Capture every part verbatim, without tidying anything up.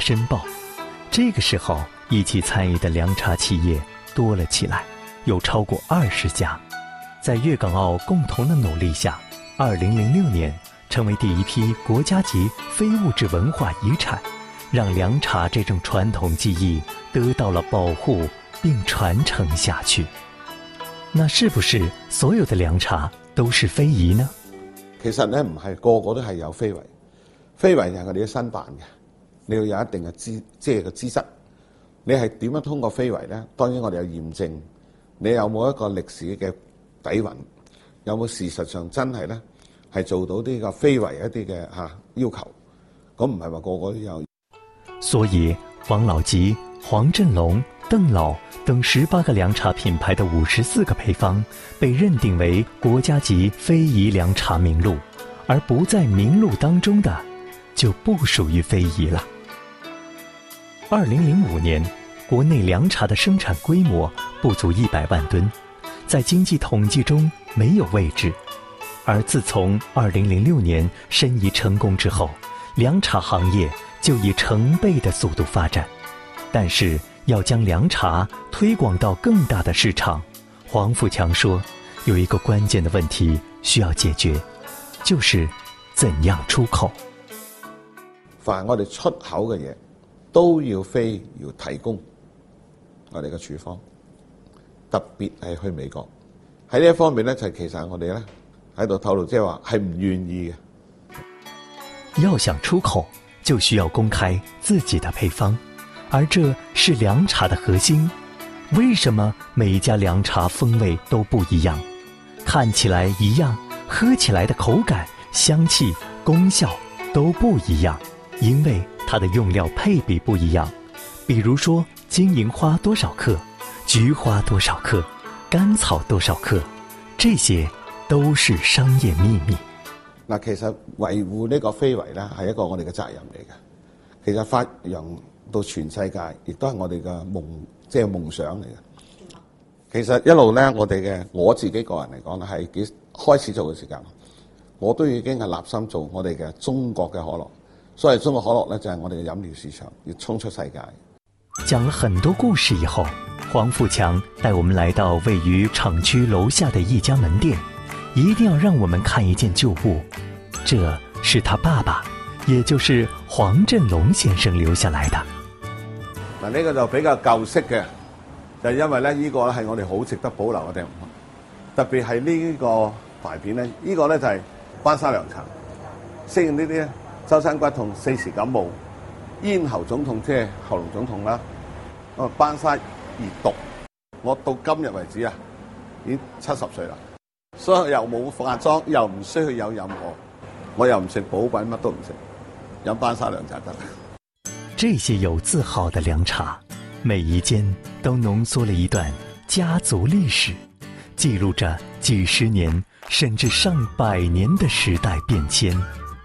申报。这个时候，一起参与的凉茶企业多了起来，有超过二十家。在粤港澳共同的努力下，二零零六年成为第一批国家级非物质文化遗产，让凉茶这种传统技艺得到了保护并传承下去。那是不是所有的涼茶都是非遗呢？ 其實咧唔係個個都係有非遺，非遺就係我哋啲申辦嘅，你要有一定嘅資即係嘅資質。你係點樣通過非遺咧？當然我哋有驗證，你有冇一個歷史嘅底蘊，有冇事實上真係咧係做到呢個非遺一啲嘅嚇要求，咁唔係話個個都有。 所以王老吉、黃振龍、鄧老等十八個涼茶品牌的五十四個配方被認定為國家級非遺涼茶名錄，而不在名錄當中的就不屬於非遺了。二零零五年，國內涼茶的生產規模不足一百萬噸，在經濟統計中沒有位置。而自從二零零六年申遺成功之後，涼茶行業就以成倍的速度發展。但是要將涼茶推廣到更大的市場，黃富強說，有一個關鍵的問題需要解決，就是怎樣出口。 凡我哋出口嘅嘢，都要非要提供我哋嘅處方，特別係去美國。喺呢一方面咧，就其實我哋咧喺度透露，即係話係唔願意嘅。 要想出口，就需要公開自己的配方。而這是涼茶的核心。為什麼每一家涼茶風味都不一樣？看起來一樣，喝起來的口感、香氣、功效都不一樣，因為它的用料配比不一樣。比如說金銀花多少克，菊花多少克，甘草多少克，這些都是商業秘密。 嗱，其實維護呢個非遺咧係一個我哋嘅責任嚟嘅。其實發揚到全世界，亦都係我哋嘅夢，即係夢想嚟嘅。其實一路咧，我哋嘅我自己個人嚟講咧，係幾開始做嘅時間，我都已經係立心做我哋嘅中國嘅可樂。所以中國可樂咧就係我哋嘅飲料市場，要衝出世界。 講了很多故事以後，黃富強帶我們來到位於廠區樓下的一家門店，一定要讓我們看一件舊物，這是他爸爸，也就是黃振龍先生留下來的。 嗱，呢個就比較舊式嘅，就係因為咧呢個咧係我哋好值得保留嘅地方，特別係呢個牌片咧，呢個咧就係班沙涼茶，適應呢啲咧周身骨痛、四時感冒、咽喉腫痛，即係喉嚨腫痛啦。咁啊，班沙熱毒，我到今日為止啊，已經七十歲啦，所以又冇化妝，又唔需要有任何，我又唔食補品，乜都唔食，飲班沙涼茶得。 這些有字號的涼茶，每一間都濃縮了一段家族歷史，記錄着幾十年甚至上百年的時代變遷。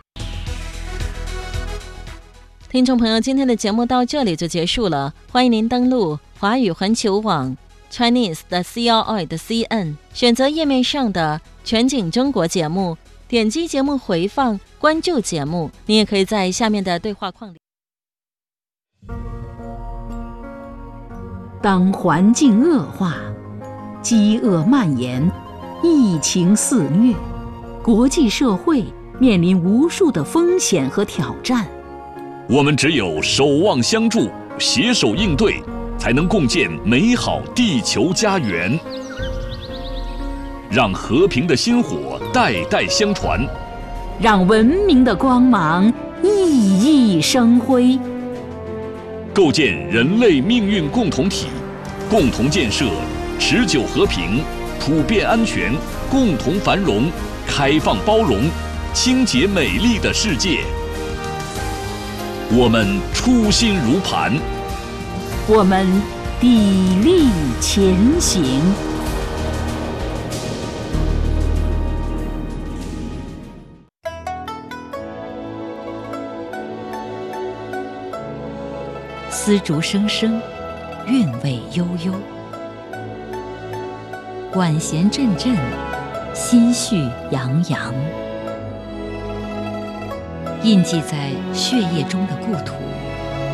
聽眾朋友，今天的節目到這裡就結束了，歡迎您登錄華語環球網 Chinese 的 C R I 的 C N， 選擇頁面上的全景中國節目，點擊節目回放，關注節目。你也可以在下面的對話框裡。 當環境惡化、飢餓蔓延、疫情肆虐，國際社會面臨無數的風險和挑戰。 我們只有守望相助，攜手應對，才能共建美好地球家園。讓和平的薪火代代相傳， 讓文明的光芒熠熠生輝。 構建人類命運共同體，共同建設持久和平、普遍安全、共同繁榮、開放包容、清潔美麗的世界。我們初心如磐， 我們砥礪前行。絲竹聲聲，韻味悠悠；管弦陣陣，心緒洋洋。印記在血液中的故土，